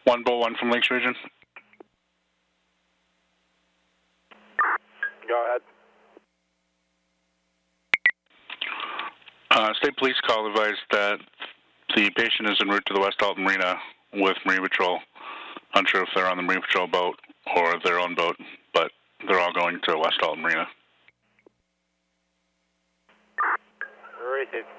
One Boat 1 from Lakes Region. Go ahead. State Police call advised that the patient is en route to the West Alton Marina with Marine Patrol. Unsure if they're on the Marine Patrol boat or their own boat, but they're all going to West Alton Marina. Received.